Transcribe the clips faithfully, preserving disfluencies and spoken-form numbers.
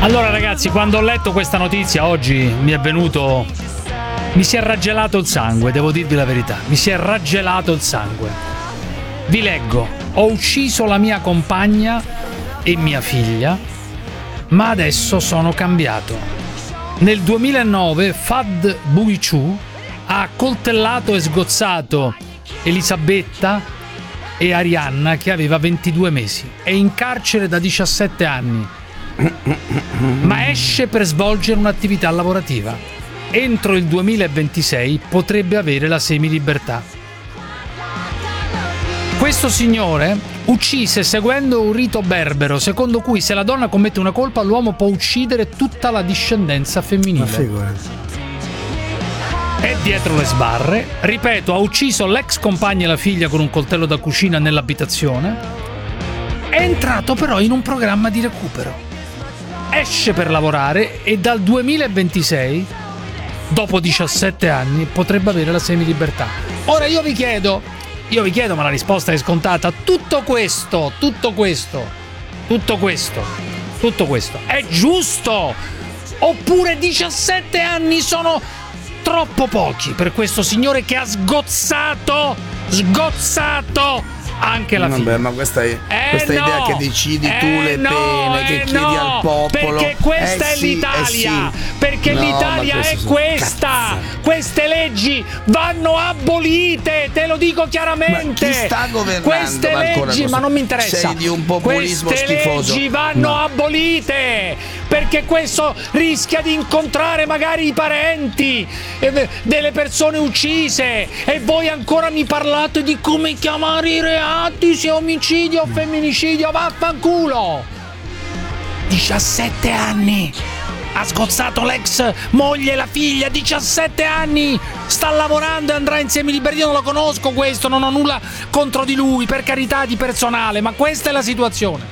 Allora ragazzi, quando ho letto questa notizia oggi mi è venuto... mi si è raggelato il sangue, devo dirvi la verità. Mi si è raggelato il sangue. Vi leggo: ho ucciso la mia compagna e mia figlia, ma adesso sono cambiato. Nel duemilanove Fahd Bouichou ha accoltellato e sgozzato Elisabetta e Arianna, che aveva ventidue mesi. È in carcere da diciassette anni, ma esce per svolgere un'attività lavorativa. Entro il duemilaventisei potrebbe avere la semilibertà. Questo signore uccise seguendo un rito berbero secondo cui se la donna commette una colpa l'uomo può uccidere tutta la discendenza femminile. È dietro le sbarre. Ripeto, ha ucciso l'ex compagna e la figlia con un coltello da cucina nell'abitazione. È entrato però in un programma di recupero. Esce per lavorare e dal duemilaventisei, dopo diciassette anni, potrebbe avere la semilibertà. Ora io vi chiedo, io vi chiedo, ma la risposta è scontata: tutto questo, tutto questo, tutto questo, tutto questo è giusto? Oppure diciassette anni sono troppo pochi per questo signore che ha sgozzato, sgozzato anche la figlia? Vabbè, ma questa, è, eh questa no, idea che decidi tu eh le no, pene, eh che chiedi no, al popolo. Perché questa eh è sì, l'Italia, eh sì. perché No, l'Italia è questa. Cazzo. Queste leggi vanno abolite, te lo dico chiaramente. Ma chi sta governando? Queste ma leggi, cosa? ma non mi interessa. Sei di un populismo Queste schifoso. leggi vanno no. abolite, perché questo rischia di incontrare magari i parenti eh, delle persone uccise, e voi ancora mi parlate di come chiamare i reati, se omicidio o femminicidio. Vaffanculo. diciassette anni ha sgozzato l'ex moglie e la figlia. Diciassette anni sta lavorando e andrà in semilibertà. Io non lo conosco questo, non ho nulla contro di lui, per carità di personale, ma questa è la situazione.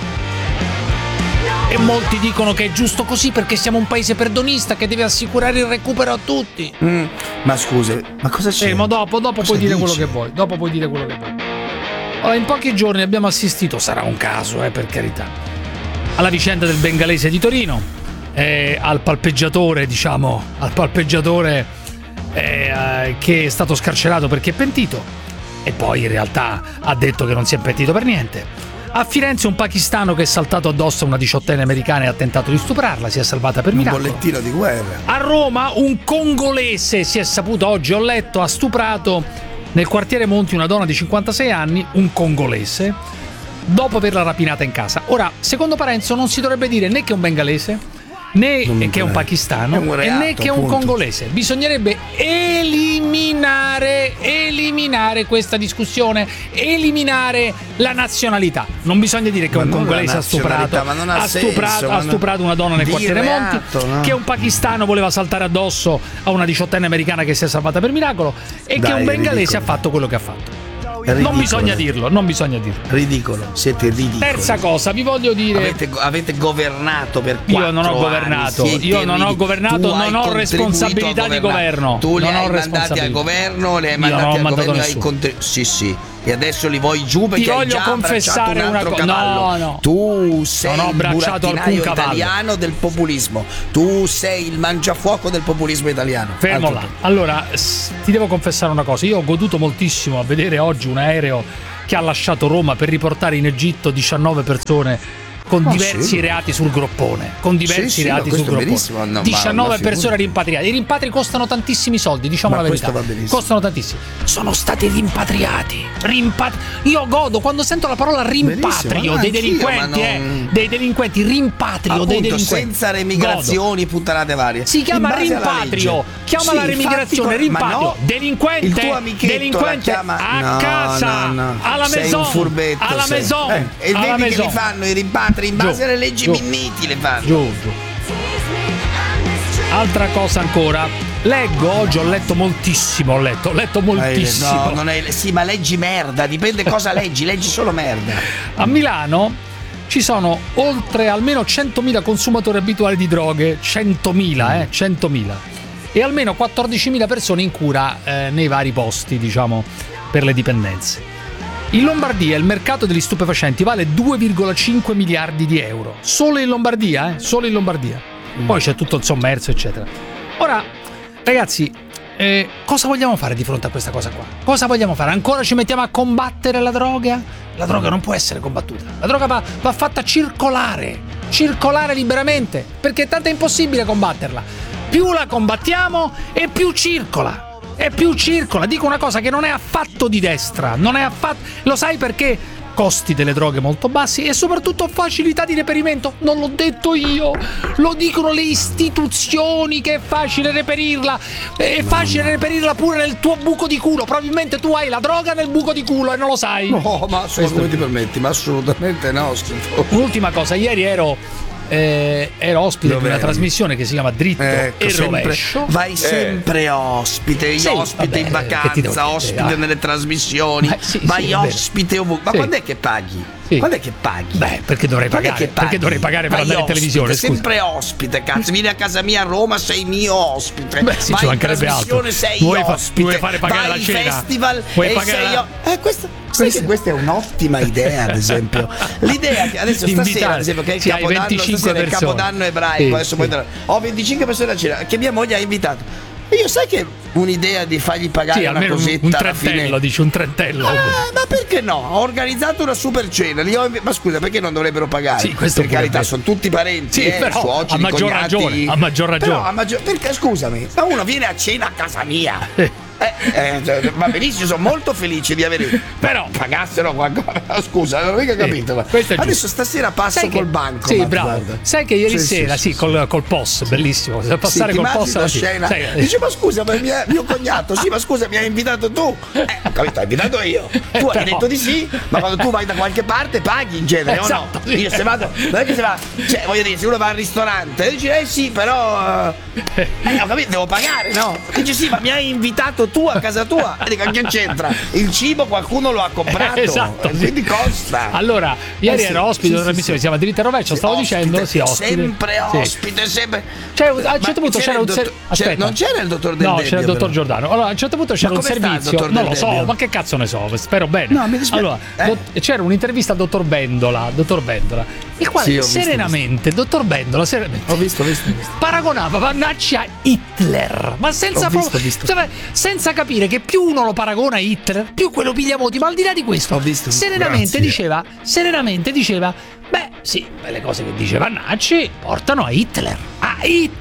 E molti dicono che è giusto così perché siamo un paese perdonista che deve assicurare il recupero a tutti. Mm, ma scusa, ma cosa c'è? Eh, ma dopo, dopo cosa puoi dire dici? quello che vuoi. Dopo puoi dire quello che vuoi. Allora, in pochi giorni abbiamo assistito, sarà un caso, eh, per carità, alla vicenda del bengalese di Torino, eh, al palpeggiatore, diciamo, al palpeggiatore eh, che è stato scarcerato perché è pentito, e poi in realtà ha detto che non si è pentito per niente. A Firenze un pakistano che è saltato addosso a una diciottenne americana e ha tentato di stuprarla, si è salvata per miracolo. Un bollettino di guerra. A Roma un congolese, si è saputo oggi, ho letto, ha stuprato nel quartiere Monti una donna di cinquantasei anni, un congolese, dopo averla rapinata in casa. Ora, secondo Parenzo non si dovrebbe dire né che è un bengalese, né non che è un pakistano, è un reato, e né che è un appunto. congolese. Bisognerebbe eliminare eliminare questa discussione, eliminare la nazionalità. Non bisogna dire che Ma un non congolese la ha stuprato ma non ha ha senso, stuprato, ma ha non- stuprato una donna nel di quartiere reato, Monti, no? che un pakistano voleva saltare addosso a una diciottenne americana che si è salvata per miracolo, e Dai, che un bengalese ridicolo. ha fatto quello che ha fatto. È ridicolo. Non bisogna dirlo, non bisogna dirlo. Ridicolo, siete ridicoli. Terza cosa, vi voglio dire, Avete, avete governato per io quattro non ho anni, governato, siete io non ho ridicoli. governato, Tu non hai ho contribuito responsabilità a di governare. governo. Tu li Non ho hai mandati al responsabilità. governo, li hai Io non ho mandati al mandato governo, hai nessuno. contri- sì, sì. E adesso li vuoi giù perché Ti hai voglio già confessare abbracciato un una altro cosa. cavallo. No, no. Tu sei Non ho il abbracciato alcun burattinaio cavallo. italiano del populismo. Tu sei il mangiafuoco del populismo italiano. Fermo Altro là. che- Allora, s- ti devo confessare una cosa. Io ho goduto moltissimo a vedere oggi un aereo che ha lasciato Roma per riportare in Egitto diciannove persone con Ah, diversi sì. reati sul groppone. Con diversi Sì, sì, reati no, sul questo groppone. benissimo, no, ma- diciannove ma figurati. persone rimpatriate. I rimpatri costano tantissimi soldi, diciamo Ma la verità. questo va benissimo. Costano tantissimi. Sono stati rimpatriati. Rimpatri- Io godo quando sento la parola rimpatrio Benissimo, dei anch'io, delinquenti, ma eh, non- dei delinquenti, rimpatrio dei Appunto, delinquenti. senza Godo. remigrazioni, puttanate varie. Si chiama In base alla rimpatrio, legge. chiama Sì, la remigrazione, infatti, ma rimpatrio, no. delinquente, Il tuo amichetto delinquente la chiama... a no, casa, no, no. alla sei maison, un furbetto, alla sei. maison, Eh, e alla vedi che maison. li fanno i rimpatri in base Giù, alle leggi giù. minniti, le fanno. Giù, giù. Altra cosa ancora, leggo, oggi ho letto moltissimo, ho letto, ho letto moltissimo. No, non è... Sì, ma leggi merda, dipende cosa leggi, leggi solo merda. A Milano ci sono oltre almeno centomila consumatori abituali di droghe, centomila, eh, centomila, e almeno quattordicimila persone in cura eh, nei vari posti, diciamo, per le dipendenze. In Lombardia il mercato degli stupefacenti vale due virgola cinque miliardi di euro. Solo in Lombardia, eh? Solo in Lombardia. Poi c'è tutto il sommerso, eccetera. Ora, ragazzi, eh, cosa vogliamo fare di fronte a questa cosa qua? Cosa vogliamo fare? Ancora ci mettiamo a combattere la droga? La droga non può essere combattuta. La droga va, va fatta circolare. Circolare liberamente. Perché tanto è impossibile combatterla. Più la combattiamo e più circola. E più circola. Dico una cosa che non è affatto di destra. Non è affatto. Lo sai perché? Costi delle droghe molto bassi e soprattutto facilità di reperimento. Non l'ho detto io, lo dicono le istituzioni che è facile reperirla. È facile reperirla pure nel tuo buco di culo. Probabilmente tu hai la droga nel buco di culo e non lo sai. No, ma come ti permetti? Ma assolutamente no. Un'ultima cosa, ieri ero Eh, ero ospite Dove di una eri? trasmissione che si chiama Dritto ecco, e sempre, Rovescio. Vai eh. sempre ospite, io sì, ospite vabbè, in vacanza, ospite ah. nelle trasmissioni, eh, sì, vai sì, ospite ovunque. Ma sì. quando è che paghi? Sì. Quando è che paghi? Beh, perché dovrei pagare? Perché dovrei pagare per andare in televisione? Scusa. Sempre ospite, cazzo. Vieni a casa mia a Roma, sei mio ospite. Beh, sì, ci mancherebbe altro. Sei vuoi, ospite. vuoi fare pagare vai la cena? Festival vuoi e pagare sei la... eh, questo Sai che questa è un'ottima idea, ad esempio. L'idea che adesso stasera, invitare, ad esempio, che è il sì, capodanno, stasera è il capodanno ebraico, sì, adesso sì. Poi ho venticinque persone a cena che mia moglie ha invitato. E io sai che un'idea di fargli pagare sì, una cosetta un alla trentello, fine. dici un trentello. Ah, ma perché no? Ho organizzato una super cena. Li ho... Ma scusa, perché non dovrebbero pagare? Sì, questo per carità, sono tutti parenti, sì, eh, però, suoceri, a maggior cognati. ragione, a maggior ragione. Però, a maggior... perché scusami, ma uno viene a cena a casa mia. Eh, eh, va benissimo, sono molto felice di avere. Però pagassero qualcosa. Scusa, non ho mica capito. Sì, adesso stasera passo sai col che, banco. Sì, bravo. Guarda. Sai che ieri sì, sera, sì, sì, sì col, col P O S, bellissimo. Passare sì, col P O S alla scena. Sai, dice, ma scusa, ma mia, mio cognato, sì, ma scusa, mi hai invitato tu. Eh, ho capito, hai invitato io. Tu hai Però... detto di sì, ma quando tu vai da qualche parte paghi in genere, esatto, o no? Sì. Io se vado, non è che se va, cioè, voglio dire, se uno va al ristorante, dice, eh sì, però. Eh, ho capito, devo pagare, no? Dice, sì, ma mi hai invitato tu a casa tua. E dico, che c'entra? Il cibo qualcuno lo ha comprato, eh, esatto, quindi sì. costa. Allora, ieri eh, ero ospite di una trasmissione, si chiama Dritto e Rovescio, stavo ospite, dicendo, sì, ospite. Sempre ospite, sì. sempre. Cioè, a un certo punto c'era, c'era un ser... Aspetta. Non c'era il dottor Del No, Debbio, c'era il dottor però. Giordano. Allora, a un certo punto c'era ma un servizio, non lo so, Debbio? ma che cazzo ne so, spero bene. No, mi dispiace. Allora, eh? do... c'era un'intervista al dottor Bendola, dottor Bendola, il quale sì, serenamente, visto, dottor Bendola, serenamente ho visto, ho visto, ho visto. paragonava Vannacci a Hitler, ma senza, visto, pro... visto. Cioè, senza capire che più uno lo paragona a Hitler, più quello piglia voti, ma al di là di questo, ho visto, serenamente diceva, serenamente diceva, beh, sì, le cose che dice Vannacci portano a Hitler. A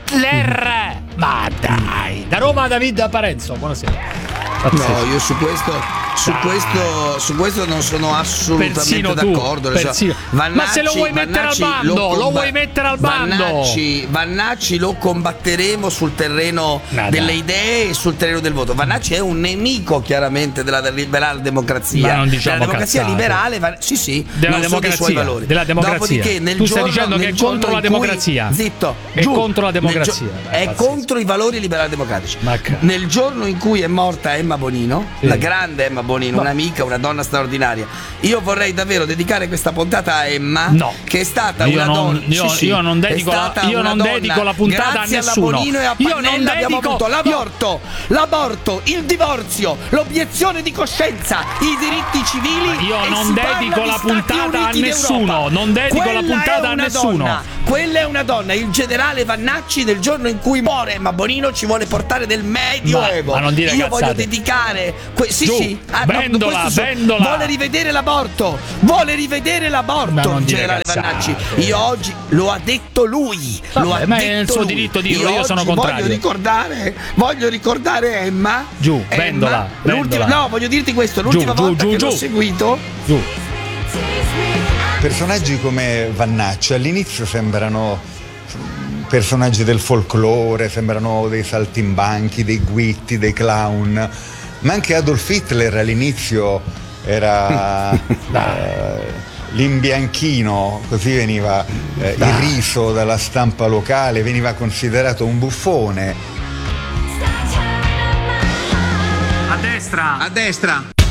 Hitler! Mm. Ma dai, da Roma David Parenzo, buonasera. No, io su questo su questo su questo non sono assolutamente persino d'accordo. Tu, Vannacci, ma se lo vuoi mettere al bando, lo, comba- lo vuoi mettere al bando. Vannacci, Vannacci lo combatteremo sul terreno Nada. delle idee e sul terreno del voto. Vannacci è un nemico chiaramente della liberale democrazia. Ma non diciamo della democrazia cazzate. liberale, va- sì, sì, della non democrazia, so dei suoi valori. Della democrazia. Dopodiché nel tu giorno, stai dicendo che è contro la democrazia. Cui, zitto, è giù, contro la democrazia. Gio- è pazzesco. Contro i valori liberali democratici. Macca. Nel giorno in cui è morta Emma Bonino, sì. la grande Emma Bonino, no. un'amica, una donna straordinaria. Io vorrei davvero dedicare questa puntata a Emma, no. che è stata io una non, donna. Io, sì, sì, io non dedico, la, io non dedico la puntata a nessuno. Alla Bonino e a io non abbiamo dedico avuto l'aborto, l'aborto, il divorzio, l'obiezione di coscienza, i diritti civili. Ma io non dedico la puntata a nessuno. Non dedico Quella la puntata a nessuno. Donna. Quella è una donna. Il generale Vannacci, nel giorno in cui muore Emma Bonino, ci vuole portare del Medioevo. Ma, ma non dire io cazzate. voglio dedicare. Que- sì, Giù, sì. Ah, Bendola, no, Bendola. Vuole rivedere l'aborto. Vuole rivedere l'aborto. Il generale Vannacci. Io oggi lo ha detto lui. Vabbè, lo ha ma detto è il suo lui. diritto di dirlo. Io, io sono voglio contrario. Ricordare, voglio ricordare Emma. Giù, Emma, Bendola. Bendola. No, voglio dirti questo. L'ultima giù, volta giù, che giù. l'ho seguito. Giù. Personaggi come Vannacci all'inizio sembrano personaggi del folklore, sembrano dei saltimbanchi, dei guitti, dei clown, ma anche Adolf Hitler all'inizio era eh, l'imbianchino, così veniva eh, irriso dalla stampa locale, veniva considerato un buffone. A destra! A destra!